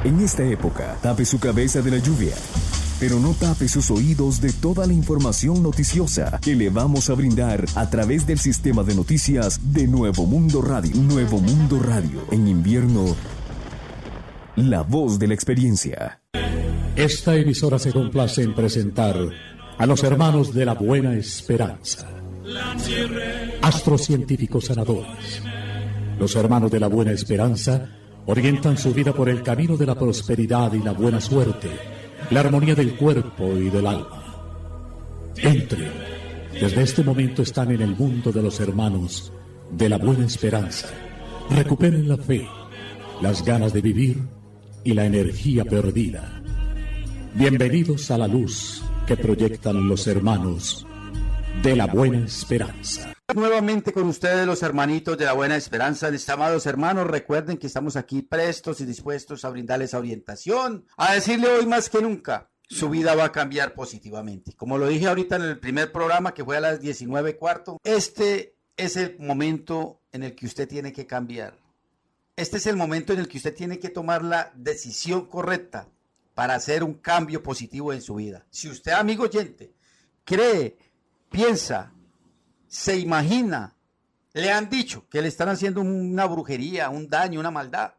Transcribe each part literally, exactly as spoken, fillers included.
En esta época, tape su cabeza de la lluvia, pero no tape sus oídos de toda la información noticiosa que le vamos a brindar a través del sistema de noticias de Nuevo Mundo Radio. Nuevo Mundo Radio. En invierno, la voz de la experiencia. Esta emisora se complace en presentar a los hermanos de la Buena Esperanza, astrocientíficos sanadores. Los hermanos de la Buena Esperanza orientan su vida por el camino de la prosperidad y la buena suerte, la armonía del cuerpo y del alma. Entren. Desde este momento están en el mundo de los hermanos de la Buena Esperanza. Recuperen la fe, las ganas de vivir y la energía perdida. Bienvenidos a la luz que proyectan los hermanos de la Buena Esperanza. Nuevamente con ustedes, los hermanitos de la Buena Esperanza. Amados hermanos, recuerden que estamos aquí prestos y dispuestos a brindarles orientación, a decirle hoy más que nunca, su vida va a cambiar positivamente. Como lo dije ahorita en el primer programa, que fue a las diecinueve y cuarto, este es el momento en el que usted tiene que cambiar. Este es el momento en el que usted tiene que tomar la decisión correcta para hacer un cambio positivo en su vida. Si usted, amigo oyente, cree, piensa, se imagina, le han dicho que le están haciendo una brujería, un daño, una maldad,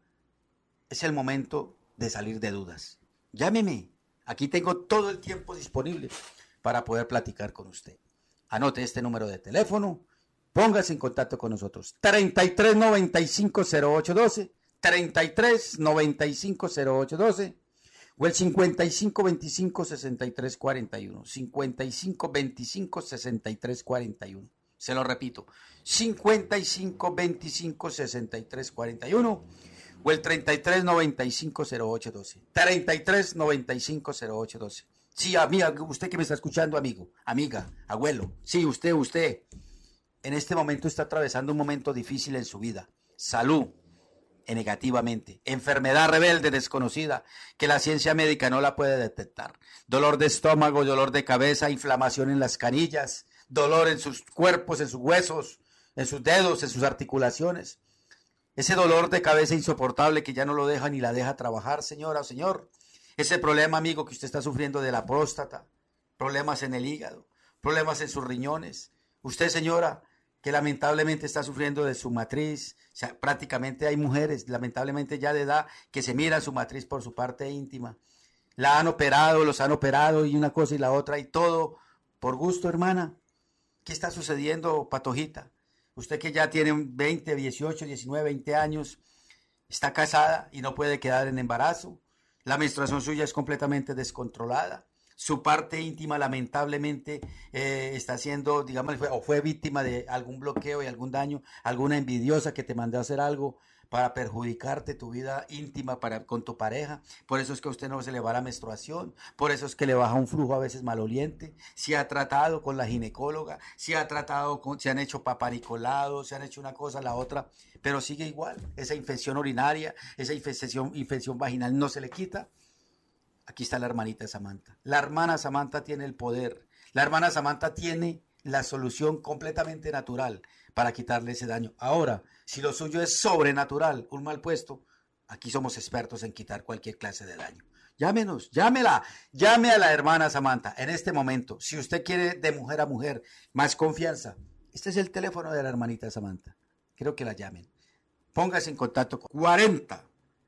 es el momento de salir de dudas. Llámeme, aquí tengo todo el tiempo disponible para poder platicar con usted. Anote este número de teléfono, póngase en contacto con nosotros, treinta y tres noventa y cinco cero ocho doce, treinta y tres noventa y cinco cero ocho doce, o el cincuenta y cinco veinticinco sesenta y tres cuarenta y uno, cincuenta y cinco veinticinco sesenta y tres cuarenta y uno. Se lo repito, cincuenta y cinco veinticinco sesenta y tres cuarenta y uno, o el treinta y tres noventa y cinco cero ocho doce, treinta y tres noventa y cinco cero ocho doce. Sí, amiga, usted que me está escuchando, amigo, amiga, abuelo, sí, usted, usted, en este momento está atravesando un momento difícil en su vida. Salud, negativamente, enfermedad rebelde desconocida que la ciencia médica no la puede detectar, dolor de estómago, dolor de cabeza, inflamación en las canillas, dolor en sus cuerpos, en sus huesos, en sus dedos, en sus articulaciones, ese dolor de cabeza insoportable que ya no lo deja ni la deja trabajar, señora o señor, ese problema, amigo, que usted está sufriendo de la próstata, problemas en el hígado, problemas en sus riñones, usted, señora, que lamentablemente está sufriendo de su matriz. O sea, prácticamente hay mujeres, lamentablemente ya de edad, que se miran su matriz por su parte íntima. La han operado, los han operado y una cosa y la otra y todo por gusto, hermana. ¿Qué está sucediendo, Patojita? Usted que ya tiene veinte, dieciocho, diecinueve, veinte años, está casada y no puede quedar en embarazo. La menstruación suya es completamente descontrolada. Su parte íntima lamentablemente eh, está siendo, digamos, fue, o fue víctima de algún bloqueo y algún daño, alguna envidiosa que te mandó a hacer algo para perjudicarte tu vida íntima para, con tu pareja. Por eso es que a usted no se le va la menstruación, por eso es que le baja un flujo a veces maloliente. Se ha tratado con la ginecóloga, se ha tratado con, se han hecho papanicolado, se han hecho una cosa, la otra, pero sigue igual. Esa infección urinaria, esa infección, infección vaginal no se le quita. Aquí está la hermanita Samantha. La hermana Samantha tiene el poder. La hermana Samantha tiene la solución completamente natural para quitarle ese daño. Ahora, si lo suyo es sobrenatural, un mal puesto, aquí somos expertos en quitar cualquier clase de daño. Llámenos, llámela, llame a la hermana Samantha en este momento. Si usted quiere de mujer a mujer más confianza, este es el teléfono de la hermanita Samantha. Creo que la llamen. Póngase en contacto con cuarenta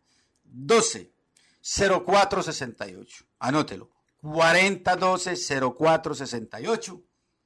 doce cero cuatro sesenta y ocho. Anótelo. cuarenta doce cero cuatro sesenta y ocho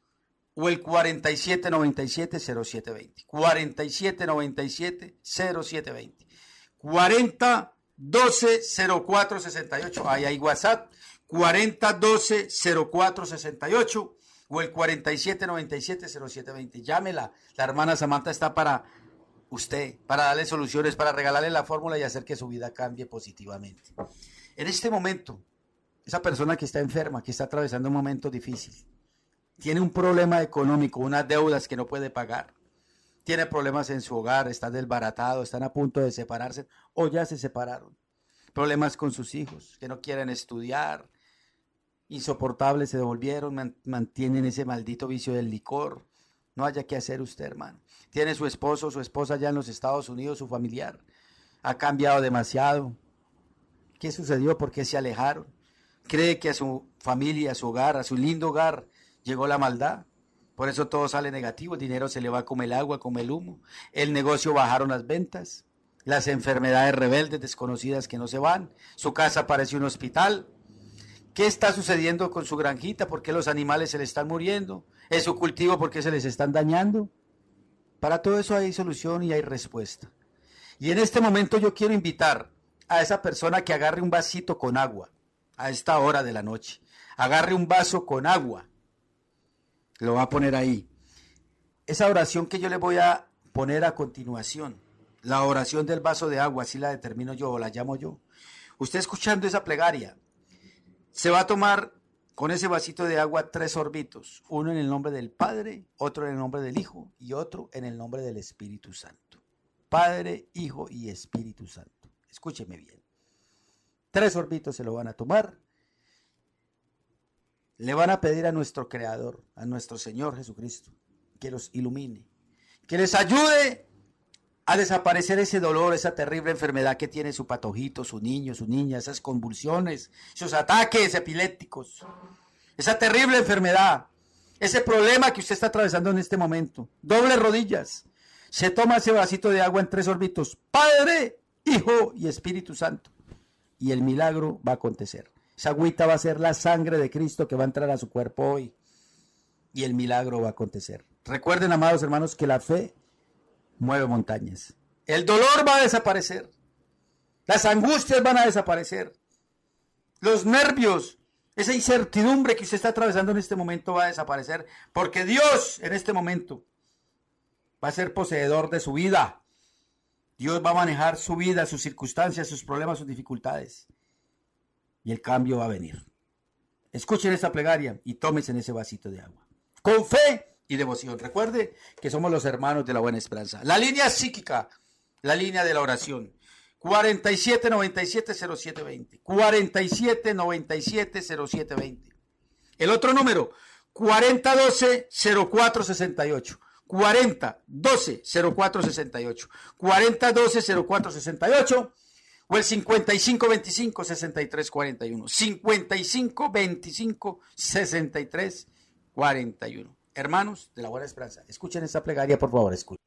o el cuarenta y siete noventa y siete cero siete veinte. cuarenta y siete noventa y siete cero siete veinte. cuarenta doce cero cuatro sesenta y ocho. Ahí hay WhatsApp. cuarenta doce cero cuatro sesenta y ocho o el cuarenta y siete noventa y siete cero siete veinte. Llámela. La hermana Samantha está para usted, para darle soluciones, para regalarle la fórmula y hacer que su vida cambie positivamente. En este momento, esa persona que está enferma, que está atravesando un momento difícil, tiene un problema económico, unas deudas que no puede pagar, tiene problemas en su hogar, está desbaratado, están a punto de separarse o ya se separaron, problemas con sus hijos que no quieren estudiar, insoportables, se devolvieron, mantienen ese maldito vicio del licor. No haya que hacer usted, hermano. Tiene su esposo, su esposa allá en los Estados Unidos, su familiar. Ha cambiado demasiado. ¿Qué sucedió? ¿Por qué se alejaron? ¿Cree que a su familia, a su hogar, a su lindo hogar llegó la maldad? Por eso todo sale negativo, el dinero se le va como el agua, como el humo. El negocio bajaron las ventas, las enfermedades rebeldes desconocidas que no se van. Su casa parece un hospital. ¿Qué está sucediendo con su granjita? ¿Por qué los animales se le están muriendo? ¿En su cultivo por qué se les están dañando? Para todo eso hay solución y hay respuesta. Y en este momento yo quiero invitar a esa persona que agarre un vasito con agua a esta hora de la noche. Agarre un vaso con agua. Lo va a poner ahí. Esa oración que yo le voy a poner a continuación, la oración del vaso de agua, así la determino yo o la llamo yo. Usted escuchando esa plegaria, se va a tomar con ese vasito de agua tres sorbitos. Uno en el nombre del Padre, otro en el nombre del Hijo y otro en el nombre del Espíritu Santo. Padre, Hijo y Espíritu Santo. Escúcheme bien. Tres sorbitos se lo van a tomar. Le van a pedir a nuestro Creador, a nuestro Señor Jesucristo, que los ilumine, que les ayude a desaparecer ese dolor, esa terrible enfermedad que tiene su patojito, su niño, su niña, esas convulsiones, sus ataques epilépticos, esa terrible enfermedad, ese problema que usted está atravesando en este momento. Doble rodillas, se toma ese vasito de agua en tres sorbitos, Padre, Hijo y Espíritu Santo, y el milagro va a acontecer. Esa agüita va a ser la sangre de Cristo que va a entrar a su cuerpo hoy, y el milagro va a acontecer. Recuerden, amados hermanos, que la fe mueve montañas. El dolor va a desaparecer. Las angustias van a desaparecer. Los nervios, esa incertidumbre que usted está atravesando en este momento va a desaparecer. Porque Dios en este momento va a ser poseedor de su vida. Dios va a manejar su vida, sus circunstancias, sus problemas, sus dificultades. Y el cambio va a venir. Escuchen esta plegaria y tómense en ese vasito de agua. Con fe y devoción. Recuerde que somos los hermanos de la Buena Esperanza. La línea psíquica, la línea de la oración. cuarenta y siete noventa y siete cero siete veinte. cuarenta y siete noventa y siete cero siete veinte. El otro número, cuarenta doce cero cuatro sesenta y ocho. cuarenta doce cero cuatro sesenta y ocho. cuarenta doce cero cuatro sesenta y ocho. O el cincuenta y cinco veinticinco sesenta y tres cuarenta y uno. cincuenta y cinco veinticinco sesenta y tres cuarenta y uno. Hermanos de la Buena Esperanza, escuchen esta plegaria, por favor, escuchen.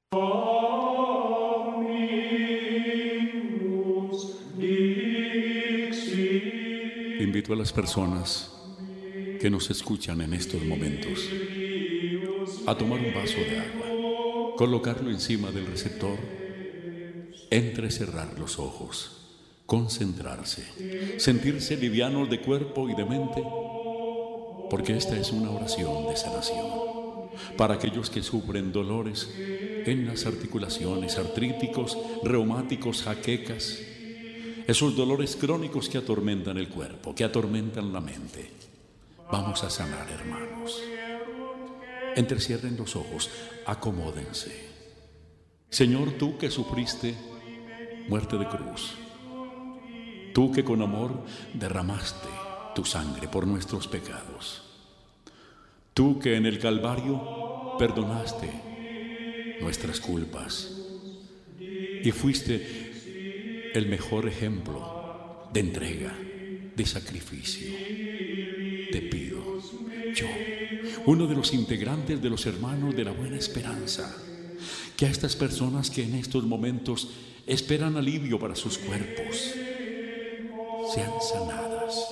Invito a las personas que nos escuchan en estos momentos a tomar un vaso de agua, colocarlo encima del receptor, entrecerrar los ojos, concentrarse, sentirse livianos de cuerpo y de mente, porque esta es una oración de sanación para aquellos que sufren dolores en las articulaciones, artríticos, reumáticos, jaquecas, esos dolores crónicos que atormentan el cuerpo, que atormentan la mente. Vamos a sanar, hermanos. Entrecierren los ojos, acomódense. Señor, tú que sufriste muerte de cruz, tú que con amor derramaste tu sangre por nuestros pecados, tú que en el Calvario perdonaste nuestras culpas y fuiste el mejor ejemplo de entrega, de sacrificio. Te pido, yo, uno de los integrantes de los hermanos de la Buena Esperanza, que a estas personas que en estos momentos esperan alivio para sus cuerpos sean sanadas,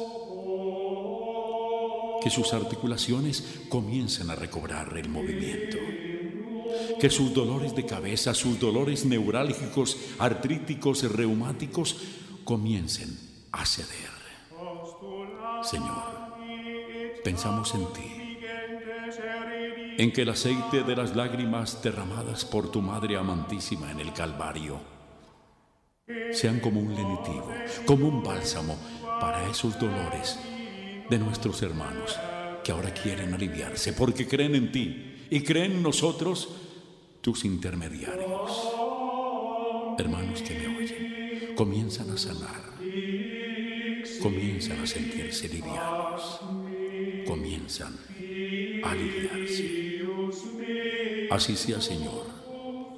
que sus articulaciones comiencen a recobrar el movimiento, que sus dolores de cabeza, sus dolores neurálgicos, artríticos, reumáticos comiencen a ceder. Señor, pensamos en ti, en que el aceite de las lágrimas derramadas por tu Madre amantísima en el Calvario sean como un lenitivo, como un bálsamo para esos dolores de nuestros hermanos que ahora quieren aliviarse porque creen en ti y creen en nosotros, tus intermediarios. Hermanos que me oyen, comienzan a sanar, comienzan a sentirse livianos, comienzan a aliviarse. Así sea, Señor,